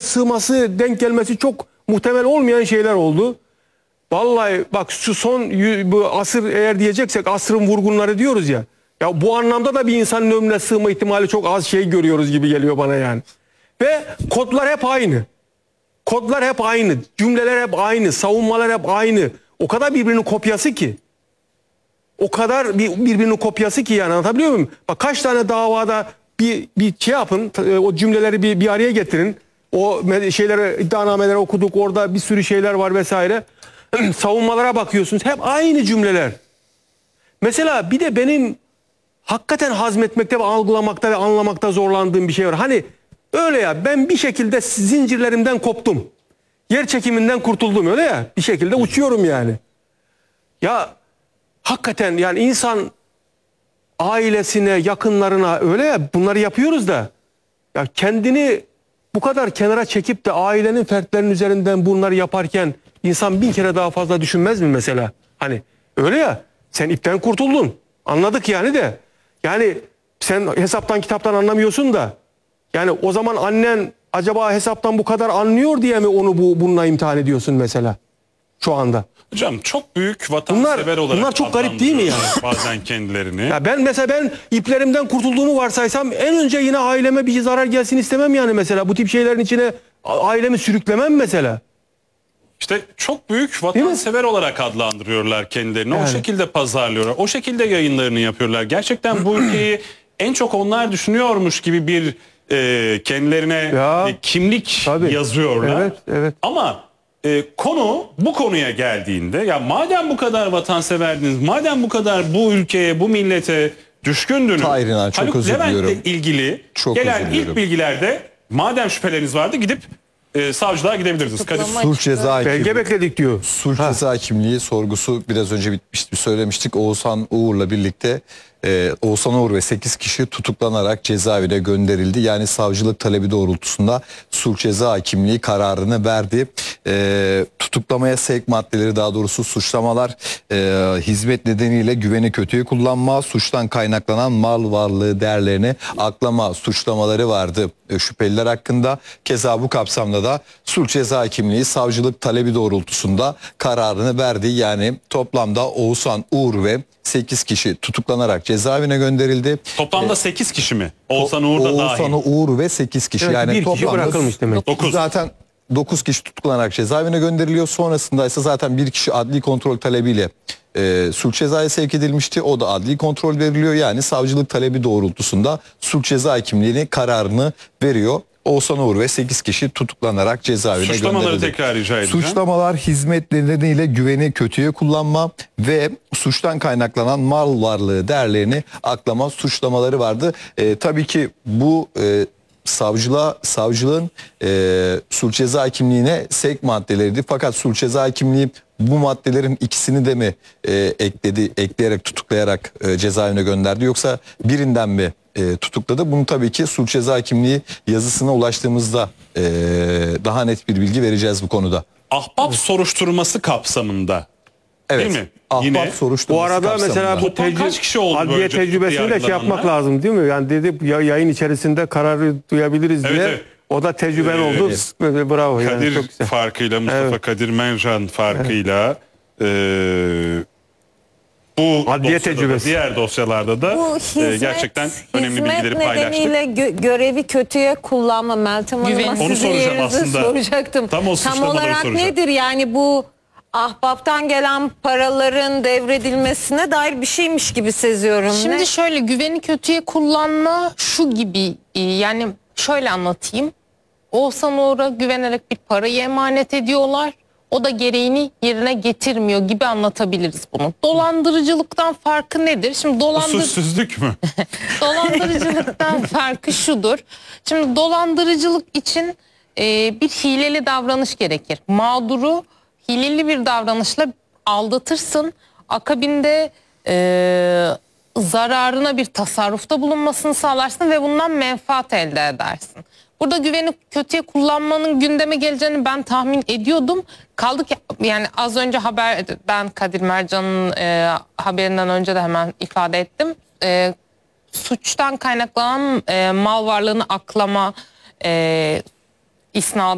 sığması, denk gelmesi çok muhtemel olmayan şeyler oldu. Vallahi bak şu son bu asır eğer diyeceksek asrın vurgunları diyoruz ya. Ya bu anlamda da bir insanın ömrüne sığma ihtimali çok az şey görüyoruz gibi geliyor bana yani. Ve kodlar hep aynı. Kodlar hep aynı. Cümleler hep aynı. Savunmalar hep aynı. O kadar birbirinin kopyası ki. O kadar birbirinin kopyası ki yani, anlatabiliyor muyum? Bak kaç tane davada bir şey yapın. O cümleleri bir araya getirin. O şeyleri, iddianameleri okuduk. Orada bir sürü şeyler var vesaire. Savunmalara bakıyorsunuz. Hep aynı cümleler. Mesela bir de benim hakikaten hazmetmekte ve algılamakta ve anlamakta zorlandığım bir şey var. Hani öyle ya, ben bir şekilde zincirlerimden koptum. Yer çekiminden kurtuldum, öyle ya. Bir şekilde uçuyorum yani. Ya hakikaten yani insan ailesine, yakınlarına, öyle ya, bunları yapıyoruz da ya kendini bu kadar kenara çekip de ailenin fertlerinin üzerinden bunları yaparken insan bin kere daha fazla düşünmez mi mesela? Hani öyle ya, sen ipten kurtuldun. Anladık yani de. Yani sen hesaptan kitaptan anlamıyorsun da. Yani o zaman annen acaba hesaptan bu kadar anlıyor diye mi onu bununla imtihan ediyorsun mesela şu anda? Hocam çok büyük vatansever olarak bunlar çok garip değil mi yani? Bazen kendilerini. Ya ben iplerimden kurtulduğumu varsaysam en önce yine aileme bir zarar gelsin istemem yani mesela. Bu tip şeylerin içine ailemi sürüklemem mesela. İşte çok büyük vatansever olarak adlandırıyorlar kendilerini. Yani. O şekilde pazarlıyorlar. O şekilde yayınlarını yapıyorlar. Gerçekten bu ülkeyi en çok onlar düşünüyormuş gibi bir kendilerine kimlik yazıyorlar. Evet, evet. Ama konu bu konuya geldiğinde, ya madem bu kadar vatanseverdiniz, madem bu kadar bu ülkeye, bu millete düşkündünüz. Çok özür diliyorum. Levent'le ilgili gelen ilk bilgilerde madem şüpheleriniz vardı gidip savcılığa gidebilirdiniz. Sulh ceza belge bekledik diyor. Sulh ceza kimliği sorgusu biraz önce bitmişti, söylemiştik. Oğuzhan Uğur'la birlikte Oğuzhan Uğur ve 8 kişi tutuklanarak cezaevine gönderildi. Yani savcılık talebi doğrultusunda sulh ceza hakimliği kararını verdi. Tutuklamaya sevk maddeleri, daha doğrusu suçlamalar hizmet nedeniyle güveni kötüye kullanma, suçtan kaynaklanan mal varlığı değerlerini aklama suçlamaları vardı şüpheliler hakkında. Keza bu kapsamda da sulh ceza hakimliği savcılık talebi doğrultusunda kararını verdi. Yani toplamda Oğuzhan Uğur ve 8 kişi tutuklanarak cezaevine gönderildi. Toplamda 8 kişi mi? Oğuzhan Uğur da dahil. Oğuzhan Uğur ve 8 kişi. Evet, yani bir toplamda kişi bırakılmış demek. 9. Zaten 9 kişi tutuklanarak cezaevine gönderiliyor. Sonrasında ise zaten bir kişi adli kontrol talebiyle sulh cezaya sevk edilmişti. O da adli kontrol veriliyor. Yani savcılık talebi doğrultusunda sulh ceza hakimliğinin kararını veriyor. Oğuzhan Uğur ve 8 kişi tutuklanarak cezaevine gönderildi. Suçlamaları tekrar rica edeceğim. Suçlamalar hizmet nedeniyle güveni kötüye kullanma ve suçtan kaynaklanan mal varlığı değerlerini aklama suçlamaları vardı. Tabii ki bu savcılığın sulh ceza hakimliğine sevk maddeleriydi. Fakat sulh ceza hakimliği bu maddelerin ikisini de mi ekleyerek, tutuklayarak cezaevine gönderdi, yoksa birinden mi tutukladı? Bunu tabii ki sulh ceza hakimliği yazısına ulaştığımızda daha net bir bilgi vereceğiz bu konuda. Ahbap soruşturması kapsamında. Evet. Değil mi? Ahbap Yine soruşturması bu arada kapsamında. mesela bu kaç kişi oldu adliye tecrübesini de şey yapmak lazım değil mi? Yani dedi yayın içerisinde kararı duyabiliriz diye. Evet. O da tecrüben oldu. Bravo. Kadir yani, çok güzel. farkıyla, Mustafa Kadir Mercan farkıyla bu adliye tecrübesi. Diğer dosyalarda da gerçekten önemli bilgileri paylaştık. Hizmet nedeniyle görevi kötüye kullanma, Meltem Hanım'a Onu soracağım aslında. soracaktım. Tam olarak soracağım. nedir yani bu ahbaptan gelen paraların devredilmesine dair bir şeymiş gibi seziyorum. Şimdi şöyle, güveni kötüye kullanma şu gibi, yani şöyle anlatayım. Oğuzhan Uğur'a güvenerek bir parayı emanet ediyorlar. O da gereğini yerine getirmiyor gibi anlatabiliriz bunu. Dolandırıcılıktan farkı nedir? Şimdi Usulsüzlük mü? dolandırıcılıktan farkı şudur. Şimdi dolandırıcılık için bir hileli davranış gerekir. Mağduru hileli bir davranışla aldatırsın. Akabinde zararına bir tasarrufta bulunmasını sağlarsın ve bundan menfaat elde edersin. Burada güveni kötüye kullanmanın gündeme geleceğini ben tahmin ediyordum. Kaldı ki yani az önce haberden, Kadir Mercan'ın haberinden önce de hemen ifade ettim. Suçtan kaynaklanan mal varlığını aklama isnadı